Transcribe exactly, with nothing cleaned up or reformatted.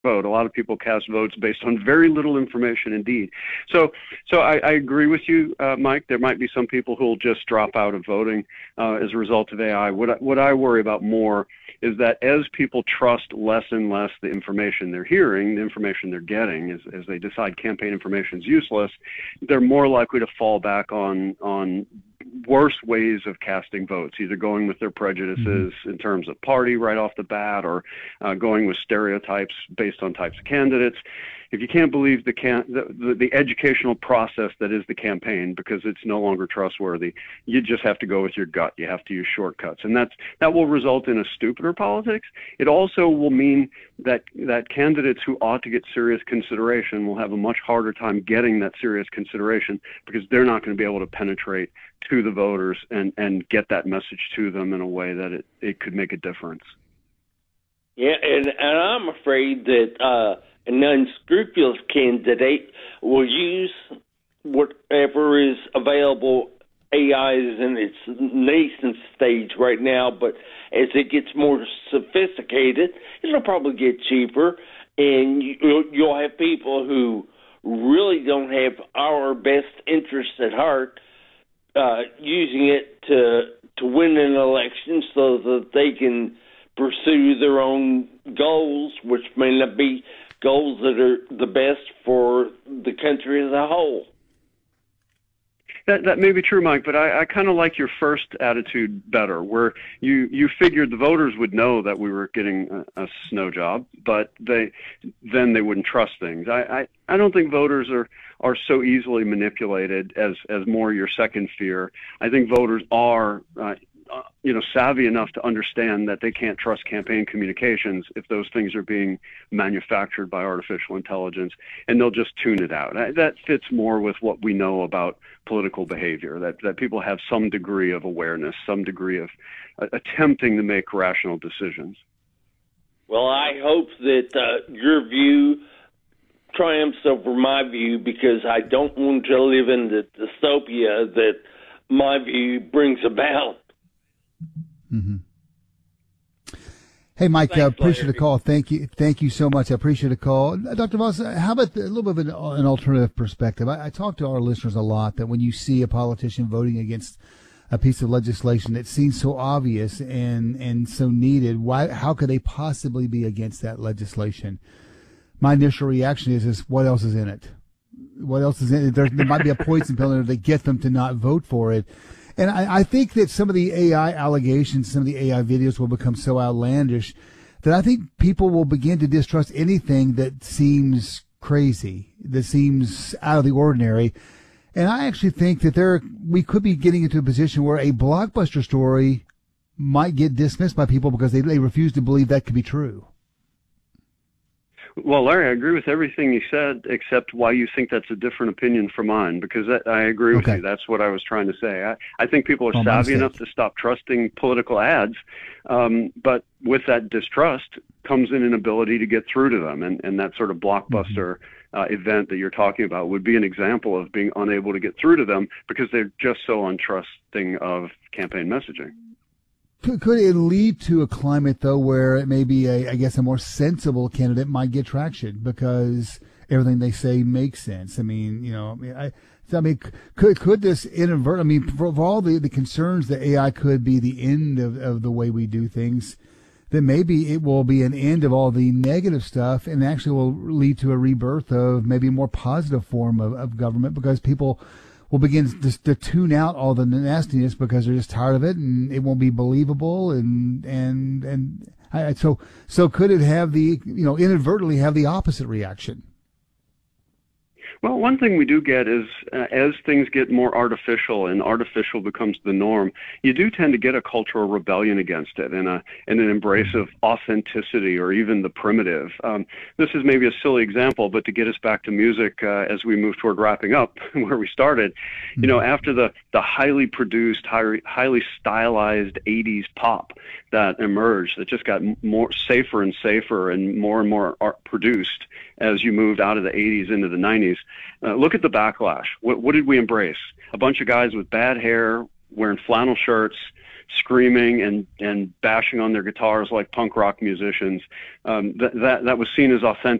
vote. A lot of people cast votes based on very little information indeed. So so I, I agree with you, uh, Mike. There might be some people who will just drop out of voting uh, as a result of A I. What I, what I worry about more is that as people trust less and less the information they're hearing, the information they're getting, as, as they decide campaign information is useless, they're more likely to fall back on on worse ways of casting votes, either going with their prejudices mm-hmm. in terms of party right off the bat, or uh, going with stereotypes based on types of candidates. If you can't believe the, can- the, the the educational process that is the campaign because it's no longer trustworthy, you just have to go with your gut. You have to use shortcuts, and that's that will result in a stupider politics. It also will mean that that candidates who ought to get serious consideration will have a much harder time getting that serious consideration because they're not going to be able to penetrate to the voters and, and get that message to them in a way that it, it could make a difference. Yeah, and, and I'm afraid that uh, an unscrupulous candidate will use whatever is available. A I is in its nascent stage right now, but as it gets more sophisticated, it'll probably get cheaper, and you, you'll have people who really don't have our best interests at heart uh, using it to to win an election so that they can pursue their own goals, which may not be goals that are the best for the country as a whole. That that may be true, Mike, but I, I kind of like your first attitude better, where you, you figured the voters would know that we were getting a, a snow job, but they then they wouldn't trust things. I, I, I don't think voters are, are so easily manipulated as, as more your second fear. I think voters are uh, uh, you know, savvy enough to understand that they can't trust campaign communications if those things are being manufactured by artificial intelligence, and they'll just tune it out. That fits more with what we know about political behavior, that, that people have some degree of awareness, some degree of uh, attempting to make rational decisions. Well, I hope that uh, your view triumphs over my view, because I don't want to live in the dystopia that my view brings about. Mm-hmm. Hey, Mike, I uh, appreciate Larry. the call. Thank you. Thank you so much. I appreciate the call. Doctor Voss, how about a little bit of an, an alternative perspective? I, I talk to our listeners a lot that when you see a politician voting against a piece of legislation that seems so obvious and, and so needed, why, how could they possibly be against that legislation? My initial reaction is, is what else is in it? What else is in it? There, there might be a poison pill in there that get them to not vote for it. And I, I think that some of the A I allegations, some of the A I videos will become so outlandish that I think people will begin to distrust anything that seems crazy, that seems out of the ordinary. And I actually think that there we could be getting into a position where a blockbuster story might get dismissed by people because they, they refuse to believe that could be true. Well, Larry, I agree with everything you said, except why you think that's a different opinion from mine, because that, I agree with okay. you. That's what I was trying to say. I, I think people are oh, savvy enough to stop trusting political ads, um, but with that distrust comes an inability to get through to them, and, and that sort of blockbuster mm-hmm. uh, event that you're talking about would be an example of being unable to get through to them because they're just so untrusting of campaign messaging. Could, could it lead to a climate, though, where it may be, a, I guess, a more sensible candidate might get traction because everything they say makes sense? I mean, you know, I mean, I, I mean could could this inadvert? I mean, for, for all the, the concerns that A I could be the end of, of the way we do things, then maybe it will be an end of all the negative stuff and actually will lead to a rebirth of maybe a more positive form of, of government because people will begin to, to tune out all the nastiness because they're just tired of it, and it won't be believable. And and and I, so so could it have the you know inadvertently have the opposite reaction? Well, one thing we do get is uh, as things get more artificial and artificial becomes the norm, you do tend to get a cultural rebellion against it and, a, and an embrace of authenticity or even the primitive. Um, this is maybe a silly example, but to get us back to music uh, as we move toward wrapping up where we started, you know, after the, the highly produced, high, highly stylized eighties pop that emerged, that just got more safer and safer and more and more art produced as you moved out of the eighties into the nineties. Uh, look at the backlash. What, what did we embrace? A bunch of guys with bad hair, wearing flannel shirts, screaming and, and bashing on their guitars like punk rock musicians. Um, that, that, that was seen as authentic.